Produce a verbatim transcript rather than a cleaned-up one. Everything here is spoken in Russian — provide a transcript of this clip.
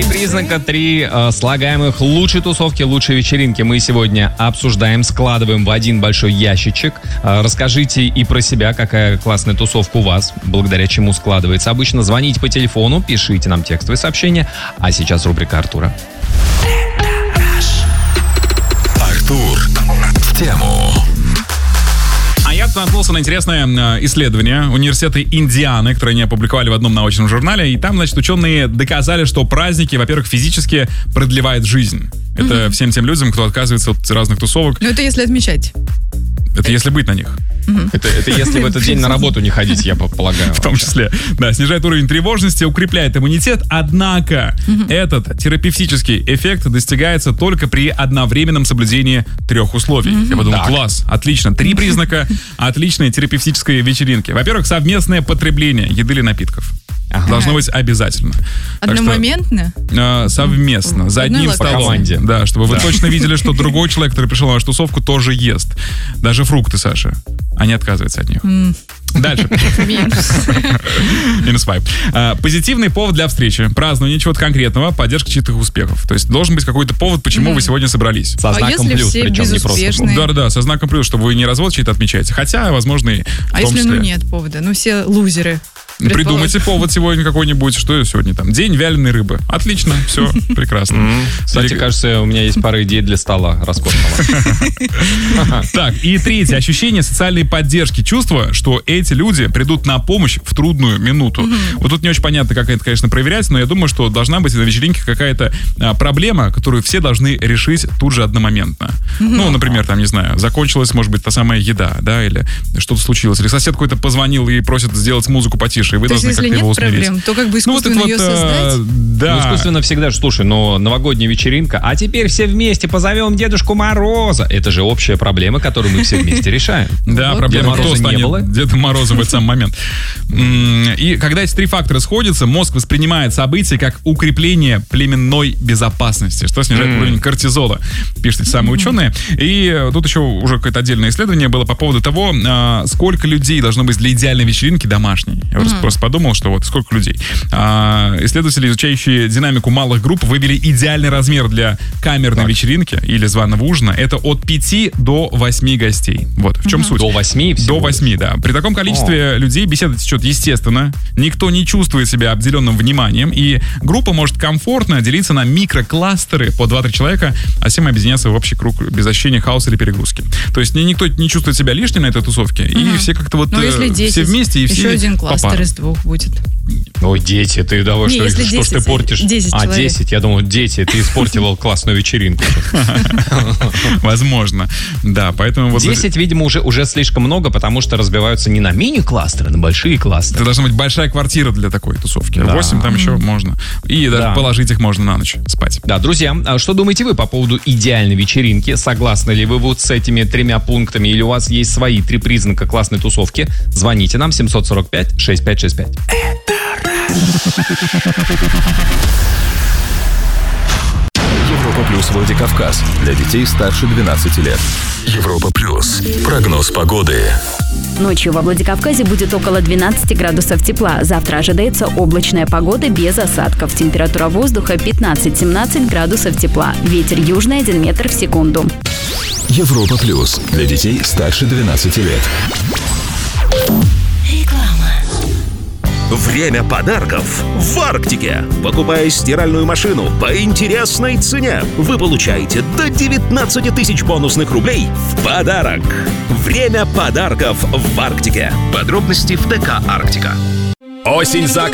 Три признака, три э, слагаемых лучшей тусовки, лучшей вечеринки мы сегодня обсуждаем, складываем в один большой ящичек. Э, расскажите и про себя, какая классная тусовка у вас, благодаря чему складывается. Обычно звоните по телефону, пишите нам текстовые сообщения. А сейчас рубрика Артура. Артур в тему. А я наткнулся на интересное исследование университета Индианы, которое они опубликовали в одном научном журнале. И там, значит, ученые доказали, что праздники, во-первых, физически продлевают жизнь. Это mm-hmm. всем тем людям, кто отказывается от разных тусовок. Ну, это если отмечать. Это если быть на них. Mm-hmm. Это, это если в этот день на работу не ходить, я полагаю. В том числе. Да, снижает уровень тревожности, укрепляет иммунитет. Однако mm-hmm. этот терапевтический эффект достигается только при одновременном соблюдении трех условий. Mm-hmm. Я подумал, так. класс, отлично. Три признака отличной терапевтической вечеринки. Во-первых, совместное потребление еды или напитков. Ага. Должно быть обязательно. Одномоментно? Что, э, совместно, за одним столом. По команде. Да, чтобы да. вы точно видели, что другой человек, который пришел на вашу тусовку, тоже ест. Даже фрукты, Саша. А не отказывается от них. Mm. Дальше. Минус. Минус пять. А, позитивный повод для встречи. Празднование чего-то конкретного, поддержка чьих-то успехов. То есть должен быть какой-то повод, почему mm. вы сегодня собрались. Со знаком а плюс, причем не просто. Да-да-да, со знаком плюс, чтобы вы не развод чей-то отмечаете. Хотя, возможно, и в А том если числе... ну нет повода? Ну все лузеры. Придумайте повод сегодня какой-нибудь. Что сегодня там? День вяленой рыбы. Отлично, все, прекрасно. Mm-hmm. Кстати, Или... кажется, у меня есть пара идей для стола роскошного. Так, и третье. Ощущение социальной поддержки. Чувство, что эти люди придут на помощь в трудную минуту. Вот тут не очень понятно, как это, конечно, проверять, но я думаю, что должна быть на вечеринке какая-то проблема, которую все должны решить тут же одномоментно. Ну, например, там, не знаю, закончилась, может быть, та самая еда, да, или что-то случилось. Или сосед какой-то позвонил и просит сделать музыку потише. И вы то должны есть, как-то если его нет усмирить. проблем, то как бы искусственно ну, вот ее вот, создать? Да. Ну, искусственно всегда же, слушай, но новогодняя вечеринка, а теперь все вместе позовем Дедушку Мороза. Это же общая проблема, которую мы все вместе решаем. Да, проблема, кто станет Дедом Морозом в этот самый момент. И когда эти три фактора сходятся, мозг воспринимает события как укрепление племенной безопасности, что снижает уровень кортизола, пишут эти самые ученые. И тут еще уже какое-то отдельное исследование было по поводу того, сколько людей должно быть для идеальной вечеринки домашней. Я просто, просто подумал, что вот сколько людей. А, исследователи, изучающие динамику малых групп, вывели идеальный размер для камерной так. вечеринки или званого ужина. Это от пяти до восьми гостей. Вот, в чем mm-hmm. суть. До восьми всего? До восьми, да. При таком количестве О. людей беседа течет естественно. Никто не чувствует себя обделенным вниманием. И группа может комфортно делиться на микрокластеры по два-три человека, а всем объединяться в общий круг без ощущения хаоса или перегрузки. То есть никто не чувствует себя лишним на этой тусовке. Mm-hmm. И все как-то вот ну, если десять, все вместе и все еще один кластер из двух будет. Ой, дети, ты давай, Не, что, что десять, ж ты портишь? десять а, человек. десять, я думал, дети, ты испортила классную вечеринку. Возможно, да, поэтому... десять, видимо, уже, уже слишком много, потому что разбиваются не на мини-кластеры, а на большие кластеры. Это должна быть большая квартира для такой тусовки. Да. восемь там еще можно. И даже да. положить их можно на ночь спать. Да, друзья, а что думаете вы по поводу идеальной вечеринки? Согласны ли вы вот с этими тремя пунктами? Или у вас есть свои три признака классной тусовки? Звоните нам семь сорок пять шестьдесят пять шестьдесят пять. Европа плюс Владикавказ. Для детей старше двенадцати лет. Европа плюс. Прогноз погоды. Ночью во Владикавказе будет около двенадцати градусов тепла. Завтра ожидается облачная погода без осадков. Температура воздуха пятнадцать-семнадцать градусов тепла. Ветер южный один метр в секунду. Европа плюс. Для детей старше двенадцати лет. Реклама. Время подарков в Арктике. Покупая стиральную машину по интересной цене, вы получаете до девятнадцать тысяч бонусных рублей в подарок. Время подарков в Арктике. Подробности в ТК «Арктика». Осень за